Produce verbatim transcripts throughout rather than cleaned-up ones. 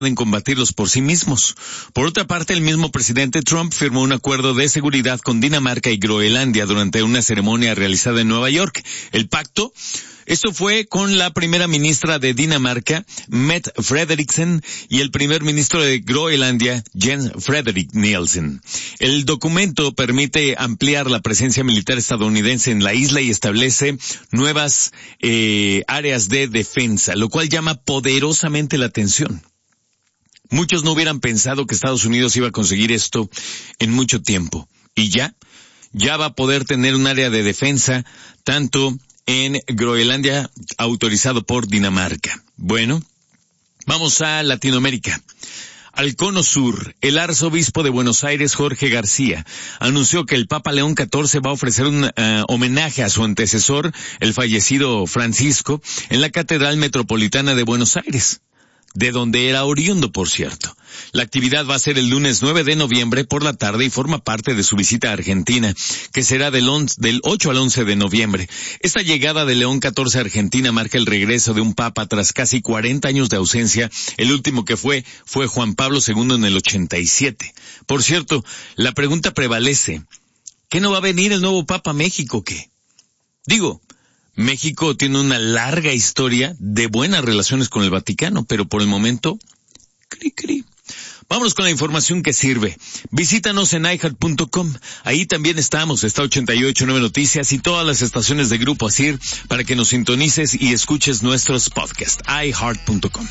en combatirlos por sí mismos. Por otra parte, el mismo presidente Trump firmó un acuerdo de seguridad con Dinamarca y Groenlandia durante una ceremonia realizada en Nueva York. El pacto, esto fue con la primera ministra de Dinamarca, Mette Frederiksen, y el primer ministro de Groenlandia, Jens Frederik Nielsen. El documento permite ampliar la presencia militar estadounidense en la isla y establece nuevas eh, áreas de defensa, lo cual llama poderosamente la atención. Muchos no hubieran pensado que Estados Unidos iba a conseguir esto en mucho tiempo. Y ya, ya va a poder tener un área de defensa tanto en Groenlandia autorizado por Dinamarca. Bueno, vamos a Latinoamérica. Al Cono Sur, el arzobispo de Buenos Aires, Jorge García, anunció que el Papa León catorce va a ofrecer un uh, homenaje a su antecesor, el fallecido Francisco, en la Catedral Metropolitana de Buenos Aires, de donde era oriundo, por cierto. La actividad va a ser el lunes nueve de noviembre por la tarde y forma parte de su visita a Argentina, que será del, once, del ocho al once de noviembre. Esta llegada de León catorce a Argentina marca el regreso de un papa tras casi cuarenta años de ausencia. El último que fue, fue Juan Pablo segundo en el ochenta y siete. Por cierto, la pregunta prevalece, ¿qué no va a venir el nuevo papa a México o qué? Digo, México tiene una larga historia de buenas relaciones con el Vaticano, pero por el momento, cri cri. Vámonos con la información que sirve. Visítanos en i heart punto com. Ahí también estamos, está ochenta y ocho punto nueve Noticias y todas las estaciones de Grupo Asir para que nos sintonices y escuches nuestros podcasts. i heart punto com.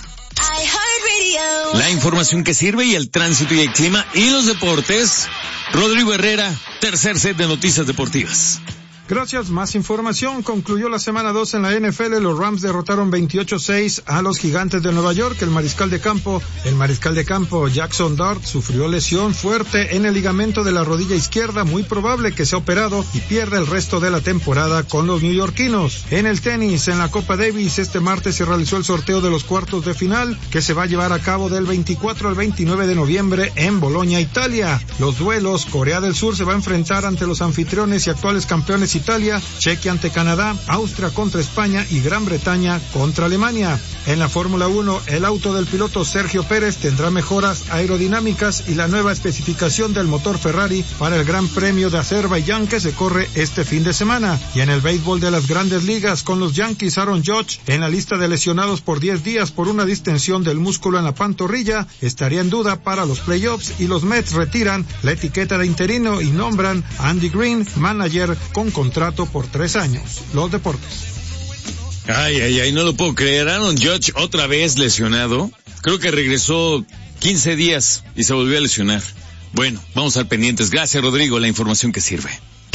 La información que sirve y el tránsito y el clima y los deportes. Rodrigo Herrera, tercer set de noticias deportivas. Gracias, más información. Concluyó la semana dos en la N F L. Los Rams derrotaron veintiocho seis a los Gigantes de Nueva York. El mariscal de campo, el mariscal de campo Jackson Dart sufrió lesión fuerte en el ligamento de la rodilla izquierda, muy probable que sea operado y pierda el resto de la temporada con los neoyorquinos. En el tenis, en la Copa Davis, este martes se realizó el sorteo de los cuartos de final, que se va a llevar a cabo del veinticuatro al veintinueve de noviembre en Bolonia, Italia. Los duelos, Corea del Sur se va a enfrentar ante los anfitriones y actuales campeones Italia, Chequia ante Canadá, Austria contra España y Gran Bretaña contra Alemania. En la Fórmula uno, el auto del piloto Sergio Pérez tendrá mejoras aerodinámicas y la nueva especificación del motor Ferrari para el Gran Premio de Azerbaiyán que se corre este fin de semana. Y en el béisbol de las Grandes Ligas, con los Yankees, Aaron Judge en la lista de lesionados por diez días por una distensión del músculo en la pantorrilla, estaría en duda para los playoffs y los Mets retiran la etiqueta de interino y nombran a Andy Green manager con contrato por tres años. Los deportes. Ay, ay, ay, no lo puedo creer. Aaron Judge otra vez lesionado. Creo que regresó quince días y se volvió a lesionar. Bueno, vamos a estar pendientes. Gracias, Rodrigo, la información que sirve.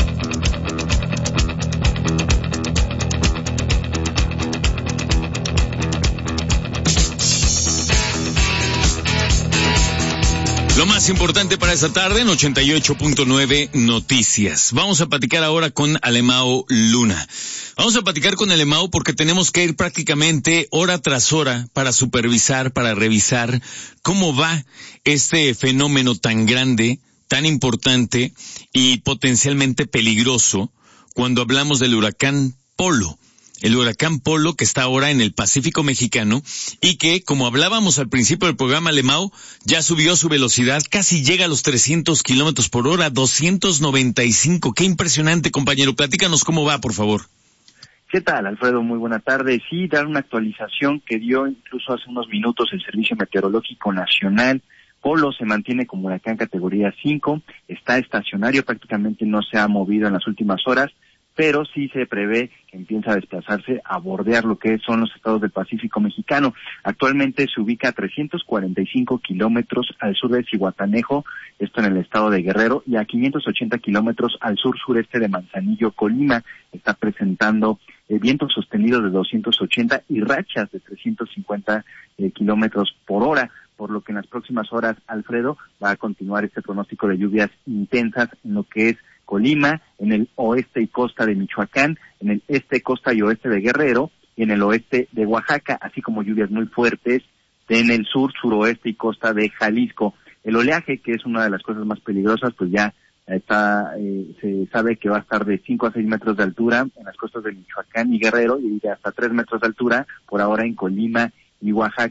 Lo más importante para esta tarde en ochenta y ocho punto nueve Noticias. Vamos a platicar ahora con Alemao Luna. Vamos a platicar con Alemao porque tenemos que ir prácticamente hora tras hora para supervisar, para revisar cómo va este fenómeno tan grande, tan importante y potencialmente peligroso cuando hablamos del huracán Polo. El huracán Polo que está ahora en el Pacífico mexicano y que, como hablábamos al principio del programa, Alemao, ya subió su velocidad, casi llega a los trescientos kilómetros por hora, doscientos noventa y cinco. Qué impresionante, compañero. Platícanos cómo va, por favor. ¿Qué tal, Alfredo? Muy buena tarde. Sí, dar una actualización que dio incluso hace unos minutos el Servicio Meteorológico Nacional. Polo se mantiene como huracán categoría cinco, está estacionario, prácticamente no se ha movido en las últimas horas, pero sí se prevé que empiece a desplazarse a bordear lo que son los estados del Pacífico mexicano. Actualmente se ubica a trescientos cuarenta y cinco kilómetros al sur de Zihuatanejo, esto en el estado de Guerrero, y a quinientos ochenta kilómetros al sur-sureste de Manzanillo, Colima. Está presentando eh, vientos sostenidos de doscientos ochenta y rachas de trescientos cincuenta eh, kilómetros por hora, por lo que en las próximas horas, Alfredo, va a continuar este pronóstico de lluvias intensas en lo que es Colima, en el oeste y costa de Michoacán, en el este, costa y oeste de Guerrero, y en el oeste de Oaxaca, así como lluvias muy fuertes en el sur, suroeste y costa de Jalisco. El oleaje, que es una de las cosas más peligrosas, pues ya está, eh, se sabe que va a estar de cinco a seis metros de altura en las costas de Michoacán y Guerrero, y de hasta tres metros de altura por ahora en Colima y Oaxaca.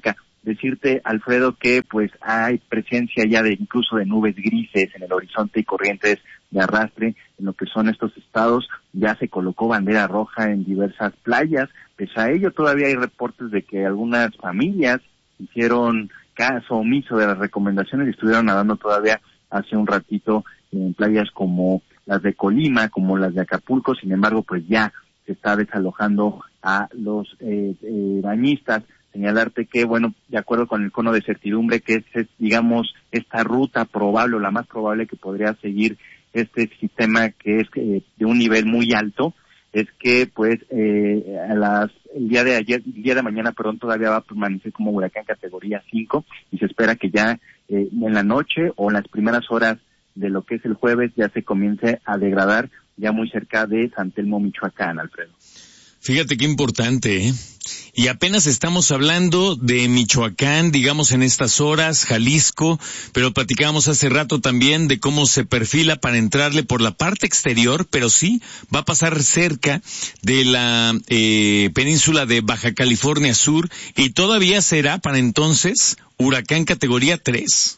decirte, Alfredo, que pues hay presencia ya de incluso de nubes grises en el horizonte y corrientes de arrastre en lo que son estos estados. Ya se colocó bandera roja en diversas playas. Pese a ello, todavía hay reportes de que algunas familias hicieron caso omiso de las recomendaciones y estuvieron nadando todavía hace un ratito en playas como las de Colima, como las de Acapulco. Sin embargo, pues ya se está desalojando a los eh, eh, bañistas. Señalarte que, bueno, de acuerdo con el cono de certidumbre, que es, es, digamos, esta ruta probable o la más probable que podría seguir este sistema que es eh, de un nivel muy alto, es que, pues, eh, a las, el día de ayer, el día de mañana, perdón, todavía va a permanecer como huracán categoría cinco y se espera que ya eh, en la noche o en las primeras horas de lo que es el jueves ya se comience a degradar ya muy cerca de San Telmo, Michoacán, Alfredo. Fíjate qué importante, ¿eh? Y apenas estamos hablando de Michoacán, digamos en estas horas, Jalisco, pero platicábamos hace rato también de cómo se perfila para entrarle por la parte exterior, pero sí va a pasar cerca de la eh, península de Baja California Sur y todavía será para entonces huracán categoría tres.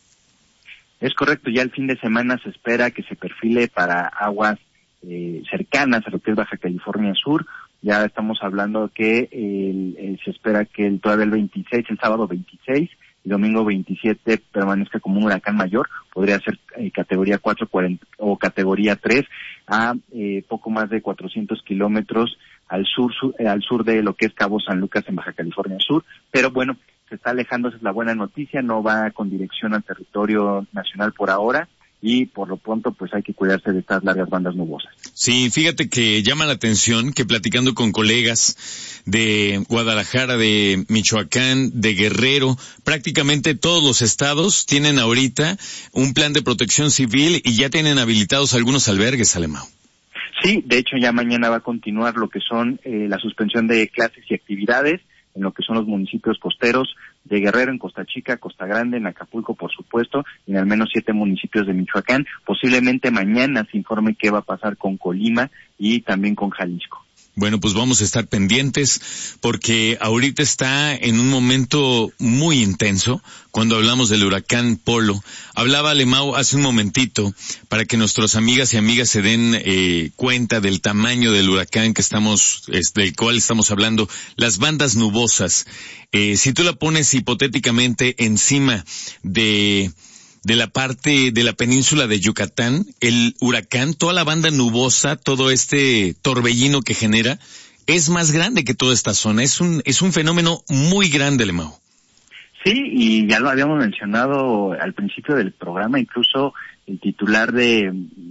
Es correcto, ya el fin de semana se espera que se perfile para aguas eh, cercanas a lo que es Baja California Sur. Ya estamos hablando que el, el, se espera que el, todavía el veintiséis, el sábado veintiséis y domingo veintisiete permanezca como un huracán mayor. Podría ser eh, categoría cuatro cuarenta, o categoría tres a eh, poco más de cuatrocientos kilómetros al sur, sur eh, al sur de lo que es Cabo San Lucas en Baja California Sur. Pero bueno, se está alejando, esa es la buena noticia, no va con dirección al territorio nacional por ahora. Y por lo pronto, pues hay que cuidarse de estas largas bandas nubosas. Sí, fíjate que llama la atención que platicando con colegas de Guadalajara, de Michoacán, de Guerrero, prácticamente todos los estados tienen ahorita un plan de protección civil y ya tienen habilitados algunos albergues, Alemão. Sí, de hecho ya mañana va a continuar lo que son eh, la suspensión de clases y actividades en lo que son los municipios costeros de Guerrero, en Costa Chica, Costa Grande, en Acapulco, por supuesto, y en al menos siete municipios de Michoacán. Posiblemente mañana se informe qué va a pasar con Colima y también con Jalisco. Bueno, pues vamos a estar pendientes porque ahorita está en un momento muy intenso cuando hablamos del huracán Polo. Hablaba Alemão hace un momentito para que nuestros amigas y amigas se den eh, cuenta del tamaño del huracán que estamos, es, del cual estamos hablando, las bandas nubosas. Eh, si tú la pones hipotéticamente encima de... de la parte de la península de Yucatán, el huracán, toda la banda nubosa, todo este torbellino que genera, es más grande que toda esta zona. Es un es un fenómeno muy grande, Alemão. Sí, y ya lo habíamos mencionado al principio del programa, incluso el titular de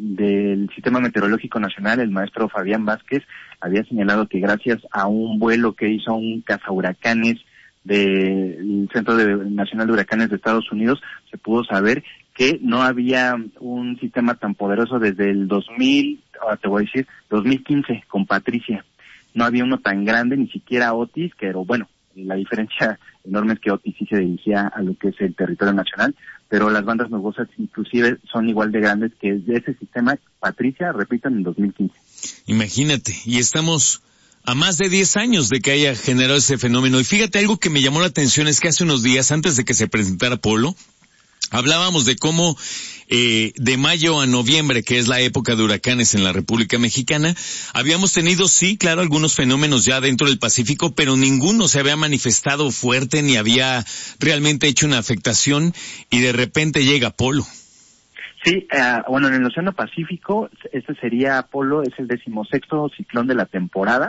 del Sistema Meteorológico Nacional, el maestro Fabián Vázquez, había señalado que gracias a un vuelo que hizo un cazahuracanes del Centro de, Nacional de Huracanes de Estados Unidos, se pudo saber que no había un sistema tan poderoso desde el dos mil, te voy a decir, dos mil quince con Patricia. No había uno tan grande, ni siquiera Otis, pero bueno, la diferencia enorme es que Otis sí se dirigía a lo que es el territorio nacional, pero las bandas nubosas inclusive son igual de grandes que de ese sistema Patricia, repito, en el dos mil quince. Imagínate, y estamos a más de diez años de que haya generado ese fenómeno. Y fíjate, algo que me llamó la atención es que hace unos días, antes de que se presentara Polo, hablábamos de cómo eh, de mayo a noviembre, que es la época de huracanes en la República Mexicana, habíamos tenido, sí, claro, algunos fenómenos ya dentro del Pacífico, pero ninguno se había manifestado fuerte ni había realmente hecho una afectación, y de repente llega Polo. Sí, uh, bueno, en el Océano Pacífico, este sería Polo, es el decimosexto ciclón de la temporada.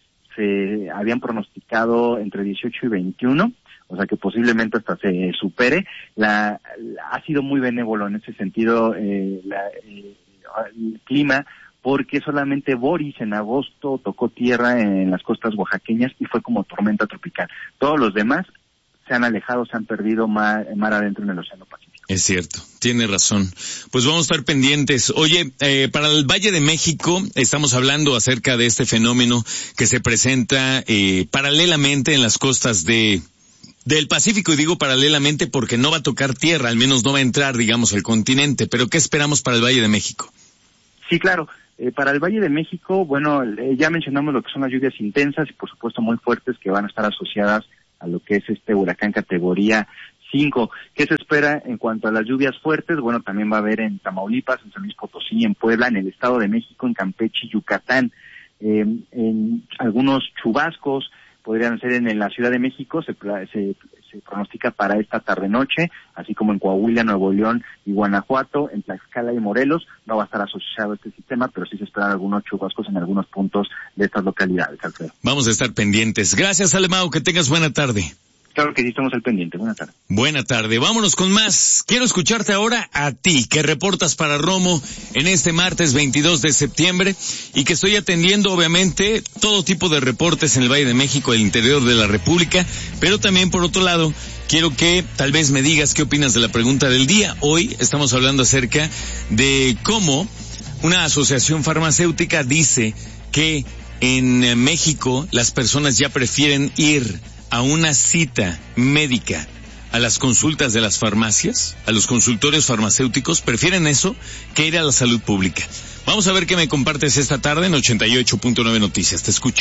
Se habían pronosticado entre dieciocho y veintiuno, o sea que posiblemente hasta se supere. La, la ha sido muy benévolo en ese sentido eh, la, eh, el clima, porque solamente Boris en agosto tocó tierra en las costas oaxaqueñas y fue como tormenta tropical. Todos los demás se han alejado, se han perdido mar, mar adentro en el Océano Pacífico. Es cierto, tiene razón. Pues vamos a estar pendientes. Oye, eh, para el Valle de México estamos hablando acerca de este fenómeno que se presenta eh, paralelamente en las costas de del Pacífico, y digo paralelamente porque no va a tocar tierra, al menos no va a entrar, digamos, al continente. Pero ¿qué esperamos para el Valle de México? Sí, claro. Eh, para el Valle de México, bueno, eh, ya mencionamos lo que son las lluvias intensas y por supuesto muy fuertes que van a estar asociadas a lo que es este huracán categoría cinco. ¿Qué se espera en cuanto a las lluvias fuertes? Bueno, también va a haber en Tamaulipas, en San Luis Potosí, en Puebla, en el Estado de México, en Campeche y Yucatán. Eh, en algunos chubascos podrían ser en, en la Ciudad de México, se, se, se pronostica para esta tarde-noche, así como en Coahuila, Nuevo León y Guanajuato, en Tlaxcala y Morelos. No va a estar asociado a este sistema, pero sí se esperan algunos chubascos en algunos puntos de estas localidades, Alfredo. Vamos a estar pendientes. Gracias, Alemão, que tengas buena tarde. Claro que sí, estamos al pendiente. Buena tarde. Buena tarde. Vámonos con más. Quiero escucharte ahora a ti, que reportas para Romo en este martes veintidós de septiembre y que estoy atendiendo, obviamente, todo tipo de reportes en el Valle de México, el interior de la República, pero también, por otro lado, quiero que tal vez me digas qué opinas de la pregunta del día. Hoy estamos hablando acerca de cómo una asociación farmacéutica dice que en México las personas ya prefieren ir a una cita médica, a las consultas de las farmacias, a los consultorios farmacéuticos, prefieren eso que ir a la salud pública. Vamos a ver qué me compartes esta tarde en ochenta y ocho punto nueve Noticias. Te escucho.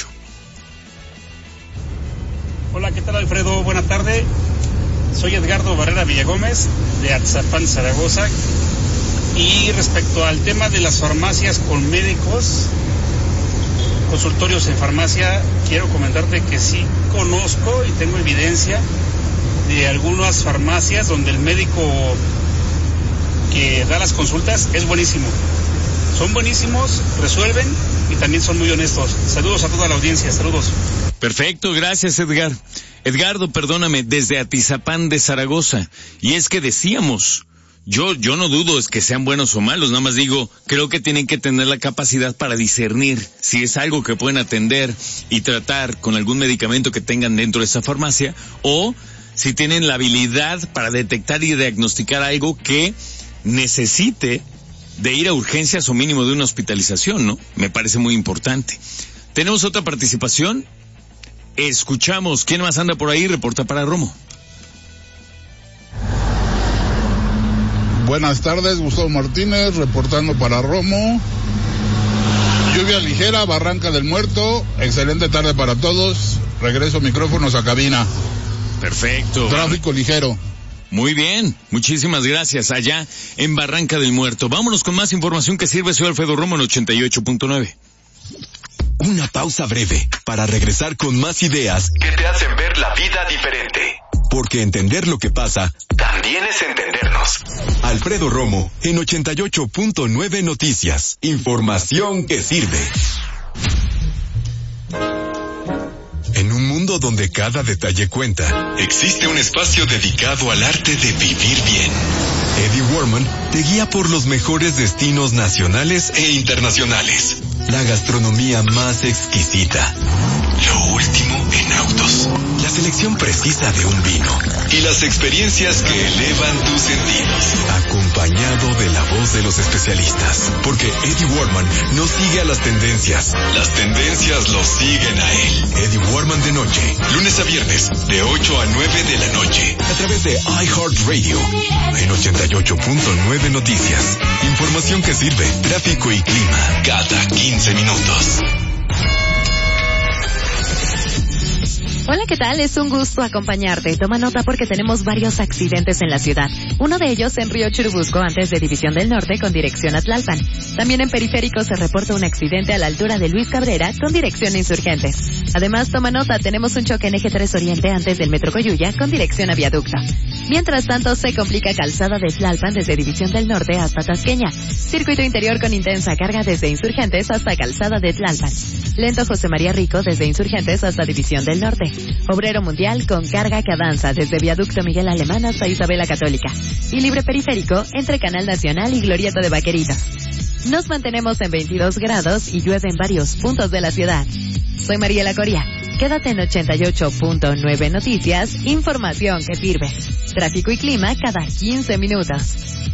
Hola, ¿qué tal, Alfredo? Buena tarde. Soy Edgardo Barrera Villagómez, de Atzapán, Zaragoza. Y respecto al tema de las farmacias con médicos, consultorios en farmacia, quiero comentarte que sí conozco y tengo evidencia de algunas farmacias donde el médico que da las consultas es buenísimo. Son buenísimos, resuelven y también son muy honestos. Saludos a toda la audiencia, saludos. Perfecto, gracias, Edgar. Edgardo, perdóname, desde Atizapán de Zaragoza. Y es que decíamos, Yo, yo no dudo es que sean buenos o malos, nada más digo, creo que tienen que tener la capacidad para discernir si es algo que pueden atender y tratar con algún medicamento que tengan dentro de esa farmacia, o si tienen la habilidad para detectar y diagnosticar algo que necesite de ir a urgencias o mínimo de una hospitalización, ¿no? Me parece muy importante. ¿Tenemos otra participación? Escuchamos. ¿Quién más anda por ahí? Reporta para Romo. Buenas tardes, Gustavo Martínez, reportando para Romo. Lluvia ligera, Barranca del Muerto. Excelente tarde para todos. Regreso micrófonos a cabina. Perfecto. Tráfico ligero. Muy bien, muchísimas gracias. Allá en Barranca del Muerto. Vámonos con más información que sirve. Soy Alfredo Romo en ochenta y ocho punto nueve. Una pausa breve para regresar con más ideas que te hacen ver la vida diferente. Porque entender lo que pasa también es entendernos. Alfredo Romo en ochenta y ocho punto nueve Noticias. Información que sirve. En un mundo donde cada detalle cuenta, existe un espacio dedicado al arte de vivir bien. Eddie Warman te guía por los mejores destinos nacionales e internacionales. La gastronomía más exquisita. Lo último en autos. La selección precisa de un vino. Y las experiencias que elevan tus sentidos. Acompañado de la voz de los especialistas. Porque Eddie Warman no sigue a las tendencias. Las tendencias lo siguen a él. Eddie Warman de noche. Lunes a viernes. De ocho a nueve de la noche. A través de iHeartRadio. En ochenta y ocho punto nueve Noticias. Información que sirve. Tráfico y clima. Cada quince minutos. Hola, ¿qué tal? Es un gusto acompañarte. Toma nota porque tenemos varios accidentes en la ciudad. Uno de ellos en Río Churubusco, antes de División del Norte, con dirección a Tlalpan. También en Periférico se reporta un accidente a la altura de Luis Cabrera, con dirección a Insurgentes. Además, toma nota, tenemos un choque en Eje tres Oriente antes del Metro Coyuya, con dirección a Viaducto. Mientras tanto, se complica calzada de Tlalpan desde División del Norte hasta Tasqueña. Circuito interior con intensa carga desde Insurgentes hasta calzada de Tlalpan. Lento José María Rico desde Insurgentes hasta División del Norte. Obrero Mundial con carga que avanza desde Viaducto Miguel Alemán hasta Isabela Católica. Y libre periférico entre Canal Nacional y Glorieta de Vaqueritos. Nos mantenemos en veintidós grados y llueve en varios puntos de la ciudad. Soy Mariela Coria. Quédate en ochenta y ocho punto nueve Noticias, información que sirve. Tráfico y clima cada quince minutos.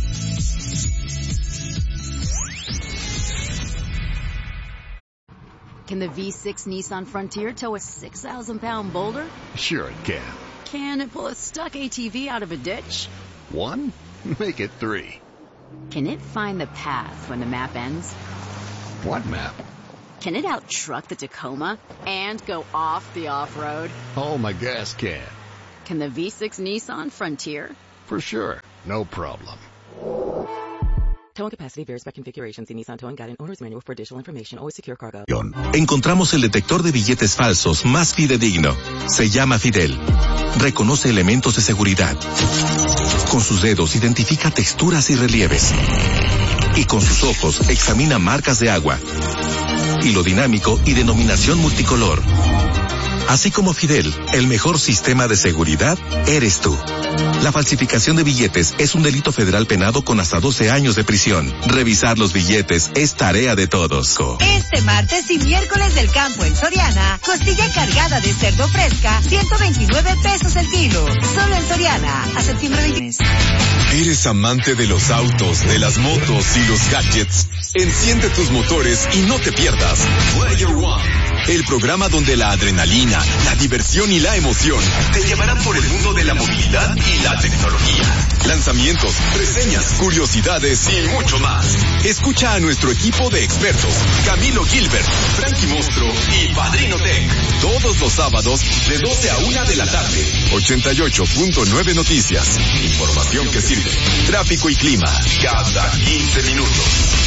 Can the V six Nissan Frontier tow a six thousand pound boulder? Sure it can. Can it pull a stuck A T V out of a ditch? One? Make it three. Can it find the path when the map ends? What map? Can it out-truck the Tacoma and go off the off-road? Oh, my gas can. Can the V six Nissan Frontier? For sure. No problem. Towing capacity varies by configuration. See Nissan Towing Guide and Owner's Manual for additional information. Always secure cargo. Encontramos el detector de billetes falsos más fidedigno. Se llama Fidel. Reconoce elementos de seguridad. Con sus dedos identifica texturas y relieves. Y con sus ojos examina marcas de agua, hilo dinámico y denominación multicolor. Así como Fidel, el mejor sistema de seguridad eres tú. La falsificación de billetes es un delito federal penado con hasta doce años de prisión. Revisar los billetes es tarea de todos. Este martes y miércoles del campo en Soriana, costilla cargada de cerdo fresca, ciento veintinueve pesos el kilo. Solo en Soriana, a septiembre veintitrés. ¿Eres amante de los autos, de las motos y los gadgets? Enciende tus motores y no te pierdas Player One, el programa donde la adrenalina, la diversión y la emoción te llevarán por el mundo de la movilidad y la tecnología. Lanzamientos, reseñas, curiosidades y mucho más. Escucha a nuestro equipo de expertos, Camilo Gilbert, Frankie Monstro y Padrino Tech, todos los sábados de doce a una de la tarde. ochenta y ocho punto nueve Noticias. Información que sirve. Tráfico y clima cada quince minutos.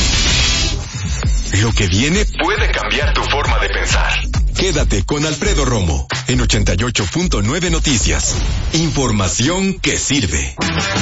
Lo que viene puede cambiar tu forma de pensar. Quédate con Alfredo Romo en ochenta y ocho punto nueve Noticias. Información que sirve.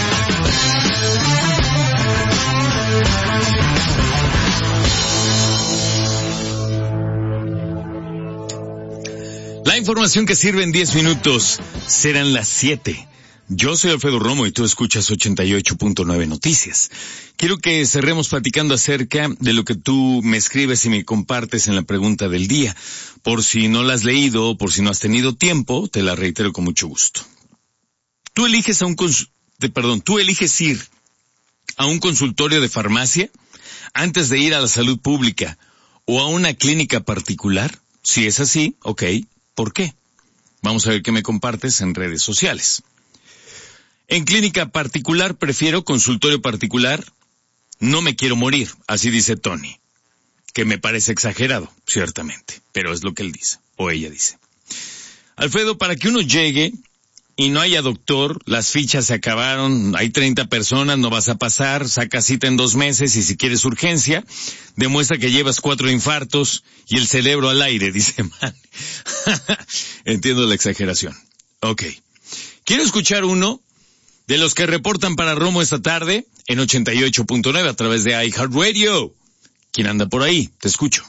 La información que sirve en diez minutos serán las siete. Yo soy Alfredo Romo y tú escuchas ochenta y ocho punto nueve Noticias. Quiero que cerremos platicando acerca de lo que tú me escribes y me compartes en la pregunta del día. Por si no la has leído o por si no has tenido tiempo, te la reitero con mucho gusto. Tú eliges a un cons- de, perdón, tú eliges ir a un consultorio de farmacia antes de ir a la salud pública o a una clínica particular. Si es así, ok, ¿por qué? Vamos a ver qué me compartes en redes sociales. En clínica particular prefiero consultorio particular. No me quiero morir, así dice Tony. Que me parece exagerado, ciertamente, pero es lo que él dice, o ella dice. Alfredo, para que uno llegue y no haya doctor, las fichas se acabaron, hay treinta personas, no vas a pasar, saca cita en dos meses y si quieres urgencia, demuestra que llevas cuatro infartos y el cerebro al aire, dice Man. Entiendo la exageración. Ok. Quiero escuchar uno de los que reportan para Romo esta tarde en ochenta y ocho punto nueve a través de iHeartRadio. ¿Quién anda por ahí? Te escucho.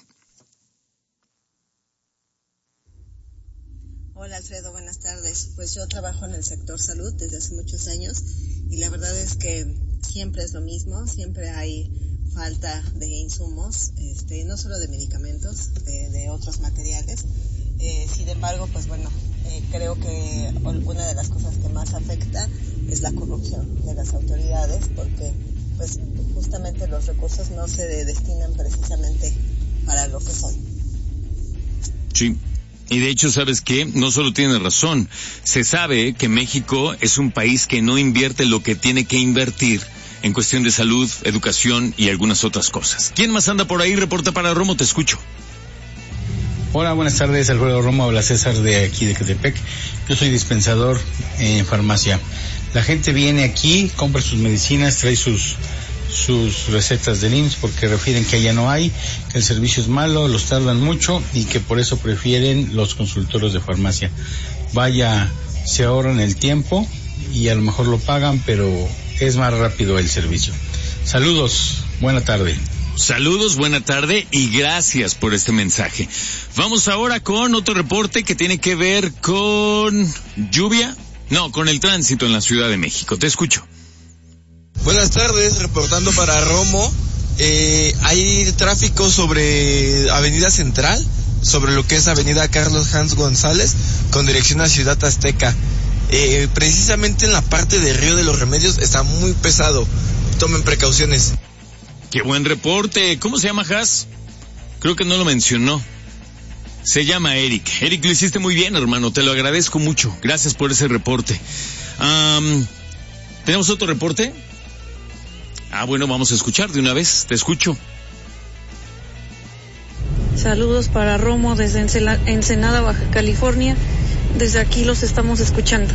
Hola Alfredo, buenas tardes. Pues yo trabajo en el sector salud desde hace muchos años y la verdad es que siempre es lo mismo, siempre hay falta de insumos, este, no solo de medicamentos, de, de otros materiales. Eh, sin embargo, pues bueno, eh, creo que una de las cosas que más afecta es la corrupción de las autoridades, porque pues justamente los recursos no se destinan precisamente para lo que son. Sí. Y de hecho, ¿sabes qué? No solo tienes razón. Se sabe que México es un país que no invierte lo que tiene que invertir en cuestión de salud, educación y algunas otras cosas. ¿Quién más anda por ahí? Reporta para Romo, te escucho. Hola, buenas tardes, Alfredo Romo, habla César de aquí de Catepec. Yo soy dispensador en farmacia. La gente viene aquí, compra sus medicinas, trae sus sus recetas del I M S S porque refieren que allá no hay, que el servicio es malo, los tardan mucho y que por eso prefieren los consultorios de farmacia. Vaya, se ahorran el tiempo y a lo mejor lo pagan, pero es más rápido el servicio. Saludos, buena tarde. Saludos, buena tarde y gracias por este mensaje. Vamos ahora con otro reporte que tiene que ver con lluvia, no, con el tránsito en la Ciudad de México. Te escucho. Buenas tardes, reportando para Romo. Eh, hay tráfico sobre Avenida Central, sobre lo que es Avenida Carlos Hans González, con dirección a Ciudad Azteca. Eh, precisamente en la parte de Río de los Remedios está muy pesado. Tomen precauciones. Qué buen reporte. ¿Cómo se llama, Has? Creo que no lo mencionó. Se llama Eric. Eric, lo hiciste muy bien, hermano. Te lo agradezco mucho. Gracias por ese reporte. Um, ¿Tenemos otro reporte? Ah, bueno, vamos a escuchar de una vez. Te escucho. Saludos para Romo desde Ensenada, Baja California. Desde aquí los estamos escuchando.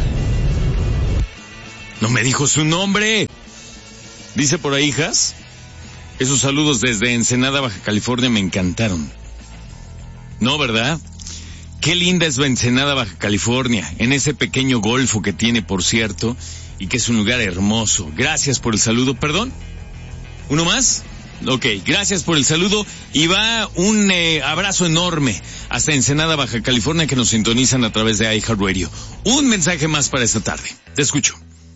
No me dijo su nombre. Dice por ahí, hijas. Esos saludos desde Ensenada, Baja California me encantaron. No, ¿verdad? Qué linda es Ensenada, Baja California, en ese pequeño golfo que tiene, por cierto, y que es un lugar hermoso. Gracias por el saludo. ¿Perdón? ¿Uno más? Ok, gracias por el saludo y va un eh, abrazo enorme hasta Ensenada, Baja California, que nos sintonizan a través de iHeartRadio. Un mensaje más para esta tarde. Te escucho.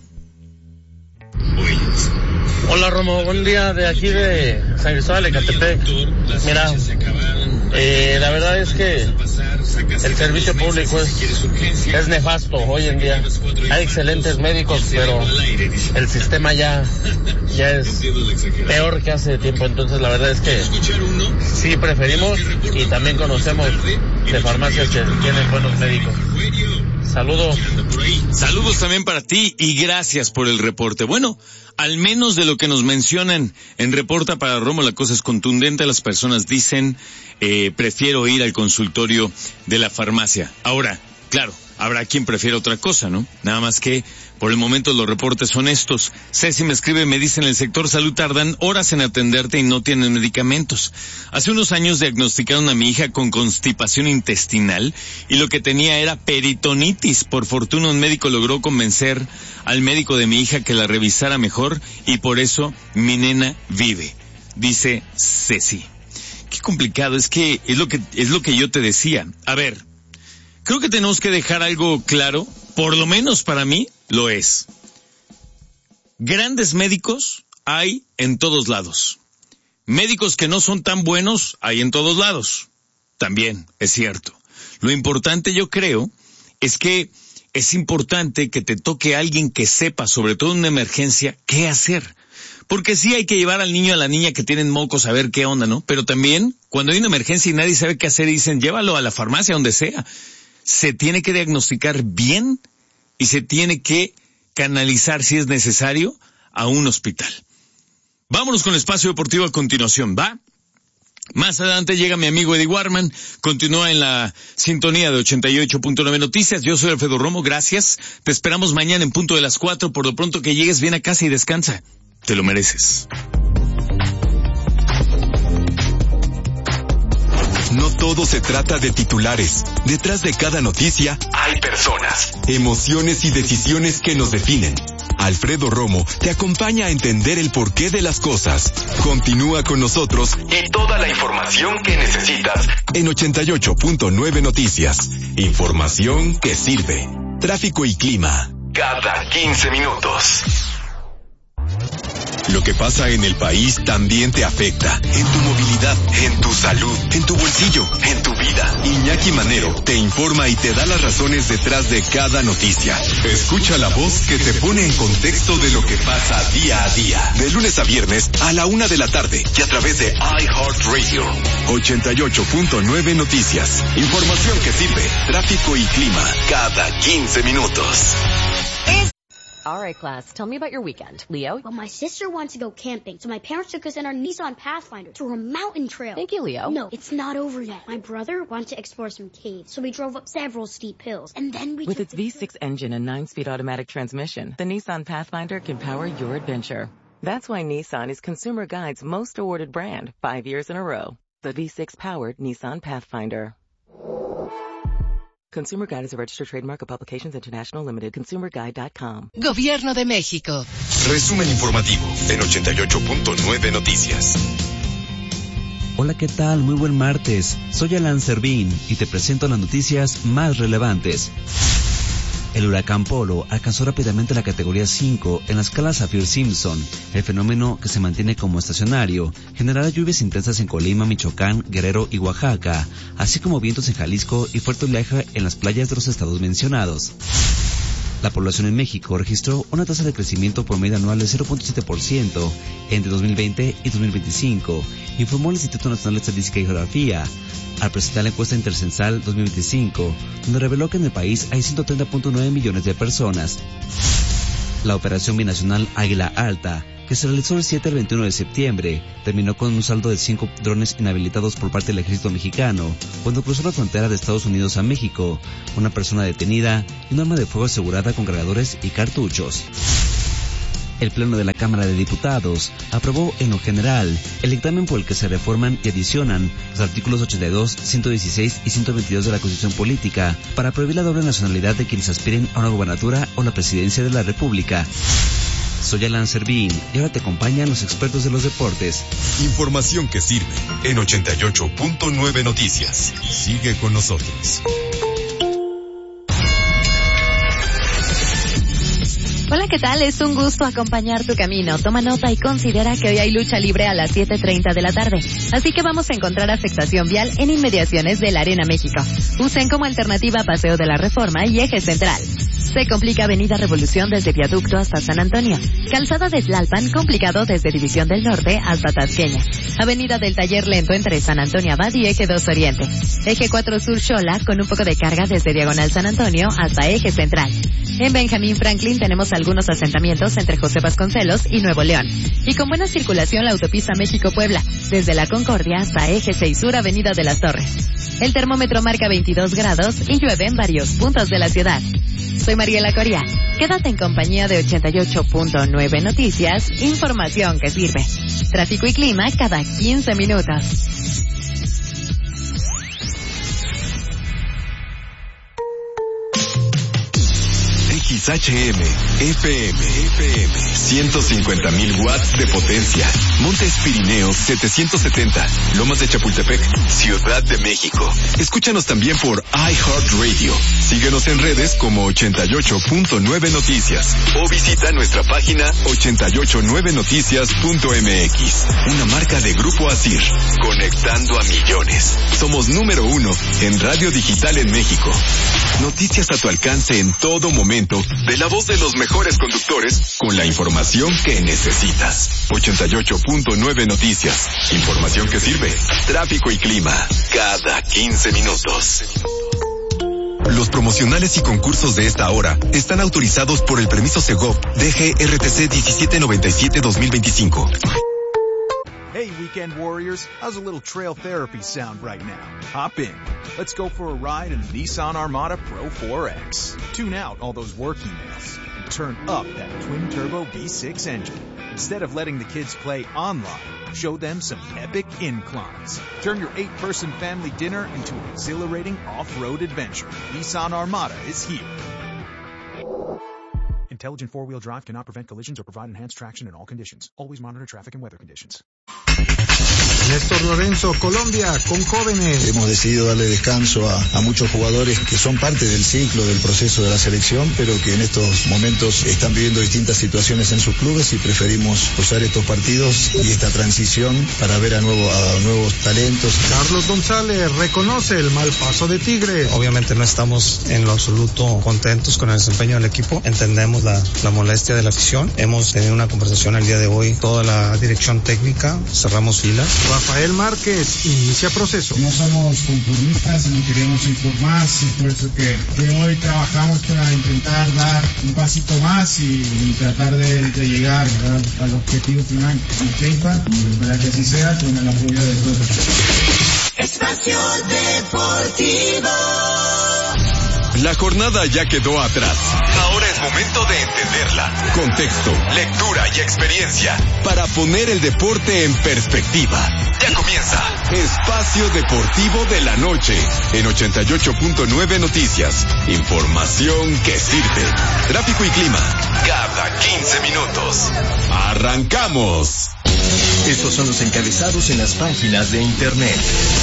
Hola Romo, buen día de aquí de San Cristóbal de Ecatepec. Mira, eh, la verdad es que el servicio público es, es nefasto hoy en día. Hay excelentes médicos, pero el sistema ya, ya es peor que hace tiempo. Entonces la verdad es que sí preferimos y también conocemos de farmacias que tienen buenos médicos. Saludos. Saludos también para ti y gracias por el reporte. Bueno, al menos de lo que nos mencionan en Reporta para Romo, la cosa es contundente. Las personas dicen, eh, prefiero ir al consultorio de la farmacia. Ahora, claro, habrá quien prefiera otra cosa, ¿no? Nada más que, por el momento, los reportes son estos. Ceci me escribe, me dice, en el sector salud tardan horas en atenderte y no tienen medicamentos. Hace unos años diagnosticaron a mi hija con constipación intestinal y lo que tenía era peritonitis. Por fortuna un médico logró convencer al médico de mi hija que la revisara mejor y por eso mi nena vive, dice Ceci. Qué complicado, es que es lo que, es lo que yo te decía. A ver, creo que tenemos que dejar algo claro, por lo menos para mí lo es. Grandes médicos hay en todos lados. Médicos que no son tan buenos hay en todos lados. También es cierto. Lo importante, yo creo, es que es importante que te toque a alguien que sepa, sobre todo en una emergencia, qué hacer. Porque sí hay que llevar al niño o a la niña que tienen mocos a ver qué onda, ¿no? Pero también, cuando hay una emergencia y nadie sabe qué hacer, dicen, llévalo a la farmacia, donde sea. Se tiene que diagnosticar bien y se tiene que canalizar, si es necesario, a un hospital. Vámonos con el espacio deportivo a continuación, ¿va? Más adelante llega mi amigo Eddie Warman, continúa en la sintonía de ochenta y ocho punto nueve Noticias. Yo soy Alfredo Romo, gracias. Te esperamos mañana en punto de las cuatro. Por lo pronto que llegues bien a casa y descansa. Te lo mereces. No todo se trata de titulares. Detrás de cada noticia hay personas, emociones y decisiones que nos definen. Alfredo Romo te acompaña a entender el porqué de las cosas. Continúa con nosotros y toda la información que necesitas en ochenta y ocho punto nueve Noticias. Información que sirve. Tráfico y clima cada quince minutos. Lo que pasa en el país también te afecta. En tu movilidad, en tu salud, en tu bolsillo, en tu vida. Iñaki Manero te informa y te da las razones detrás de cada noticia. Escucha la voz que te pone en contexto de lo que pasa día a día. De lunes a viernes a la una de la tarde y a través de iHeartRadio. ochenta y ocho punto nueve Noticias. Información que sirve. Tráfico y clima cada quince minutos. All right, class, tell me about your weekend. Leo? Well, my sister wants to go camping, so my parents took us in our Nissan Pathfinder to a mountain trail. Thank you, Leo. No, it's not over yet. My brother wanted to explore some caves, so we drove up several steep hills, and then we With took its V six engine and nine-speed automatic transmission, the Nissan Pathfinder can power your adventure. That's why Nissan is Consumer Guide's most awarded brand, five years in a row. The V six-powered Nissan Pathfinder. Consumer Guide is a registered trademark of Publications International Limited. consumer guide dot com. Gobierno de México. Resumen informativo en ochenta y ocho punto nueve Noticias. Hola, ¿qué tal? Muy buen martes. Soy Alan Servín y te presento las noticias más relevantes. El huracán Polo alcanzó rápidamente la categoría cinco en la escala Saffir-Simpson. El fenómeno, que se mantiene como estacionario, generará lluvias intensas en Colima, Michoacán, Guerrero y Oaxaca, así como vientos en Jalisco y fuerte oleaje en las playas de los estados mencionados. La población en México registró una tasa de crecimiento promedio anual de cero punto siete por ciento entre dos mil veinte y dos mil veinticinco, informó el Instituto Nacional de Estadística y Geografía, al presentar la encuesta intercensal dos mil veinticinco, donde reveló que en el país hay ciento treinta punto nueve millones de personas. La operación binacional Águila Alta que se realizó del siete al veintiuno de septiembre, terminó con un saldo de cinco drones inhabilitados por parte del ejército mexicano cuando cruzó la frontera de Estados Unidos a México, una persona detenida y un arma de fuego asegurada con cargadores y cartuchos. El Pleno de la Cámara de Diputados aprobó en lo general el dictamen por el que se reforman y adicionan los artículos ochenta y dos, ciento dieciséis y ciento veintidós de la Constitución Política para prohibir la doble nacionalidad de quienes aspiren a una gobernatura o la presidencia de la República. Soy Alan Servín y ahora te acompañan los expertos de los deportes. Información que sirve en ochenta y ocho punto nueve Noticias. Sigue con nosotros. Hola, ¿qué tal? Es un gusto acompañar tu camino. Toma nota y considera que hoy hay lucha libre a las siete treinta de la tarde. Así que vamos a encontrar afectación vial en inmediaciones de la Arena México. Usen como alternativa Paseo de la Reforma y Eje Central. Se complica Avenida Revolución desde Viaducto hasta San Antonio. Calzada de Tlalpan, complicado desde División del Norte hasta Tasqueña. Avenida del Taller lento entre San Antonio Abad y Eje dos Oriente. Eje cuatro Sur Xola con un poco de carga desde Diagonal San Antonio hasta Eje Central. En Benjamín Franklin tenemos algunos asentamientos entre José Vasconcelos y Nuevo León. Y con buena circulación la autopista México-Puebla, desde La Concordia hasta Eje seis Sur, Avenida de las Torres. El termómetro marca veintidós grados y llueve en varios puntos de la ciudad. Soy Mariela Coria. Quédate en compañía de ochenta y ocho punto nueve Noticias, información que sirve. Tráfico y clima cada quince minutos. X H M, F M, F M, ciento cincuenta mil watts de potencia. Montes Pirineos setecientos setenta, Lomas de Chapultepec, Ciudad de México. Escúchanos también por iHeartRadio. Síguenos en redes como ochenta y ocho punto nueve Noticias o visita nuestra página ochenta y ocho nueve noticias punto m x. Una marca de Grupo Asir, conectando a millones. Somos número uno en radio digital en México. Noticias a tu alcance en todo momento, de la voz de los mejores conductores, con la información que necesitas. ochenta y ocho punto nueve Noticias. Información que sirve. Tráfico y clima. Cada quince minutos. Los promocionales y concursos de esta hora están autorizados por el permiso Segov D G R T C diecisiete noventa y siete dos mil veinticinco. Hey, Weekend Warriors, how's a little trail therapy sound right now? Hop in. Let's go for a ride in the Nissan Armada Pro four X. Tune out all those work emails and turn up that twin-turbo V six engine. Instead of letting the kids play online, show them some epic inclines. Turn your eight-person family dinner into an exhilarating off-road adventure. Nissan Armada is here. Intelligent four-wheel drive cannot prevent collisions or provide enhanced traction in all conditions. Always monitor traffic and weather conditions. Néstor Lorenzo, Colombia, con jóvenes. Hemos decidido darle descanso a, a muchos jugadores que son parte del ciclo, del proceso de la selección, pero que en estos momentos están viviendo distintas situaciones en sus clubes y preferimos usar estos partidos y esta transición para ver a, nuevo, a nuevos talentos. Carlos González reconoce el mal paso de Tigres. Obviamente no estamos en lo absoluto contentos con el desempeño del equipo. Entendemos la, la molestia de la afición. Hemos tenido una conversación el día de hoy, toda la dirección técnica, cerramos filas. Rafael Márquez inicia proceso. No somos conformistas, no queremos ir por más, es por eso que, que hoy trabajamos para intentar dar un pasito más y, y tratar de, de llegar, ¿verdad?, al objetivo final en treinta, y para que así sea con el apoyo de todos. Espacio Deportivo. La jornada ya quedó atrás. Ahora es momento de entenderla. Contexto, lectura y experiencia para poner el deporte en perspectiva. Ya comienza Espacio Deportivo de la Noche en ochenta y ocho punto nueve Noticias. Información que sirve. Tráfico y clima cada quince minutos. ¡Arrancamos! Estos son los encabezados en las páginas de internet.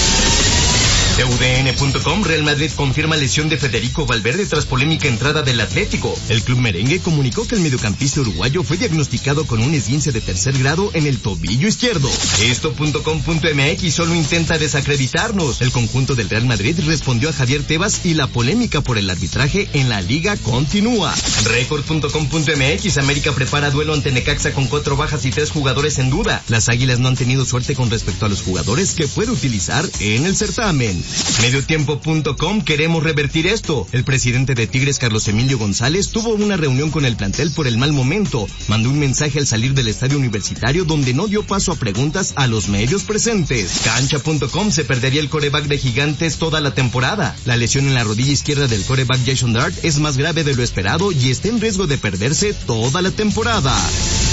De U D N punto com, Real Madrid confirma lesión de Federico Valverde tras polémica entrada del Atlético. El club merengue comunicó que el mediocampista uruguayo fue diagnosticado con un esguince de tercer grado en el tobillo izquierdo. Esto punto com punto m x solo intenta desacreditarnos. El conjunto del Real Madrid respondió a Javier Tebas y la polémica por el arbitraje en la liga continúa. Record punto com punto m x, América prepara duelo ante Necaxa con cuatro bajas y tres jugadores en duda. Las Águilas no han tenido suerte con respecto a los jugadores que puede utilizar en el certamen. Mediotiempo punto com, queremos revertir esto. El presidente de Tigres, Carlos Emilio González, tuvo una reunión con el plantel por el mal momento. Mandó un mensaje al salir del estadio universitario donde no dio paso a preguntas a los medios presentes. Cancha punto com, se perdería el quarterback de Gigantes toda la temporada. La lesión en la rodilla izquierda del quarterback Jason Dart es más grave de lo esperado y está en riesgo de perderse toda la temporada.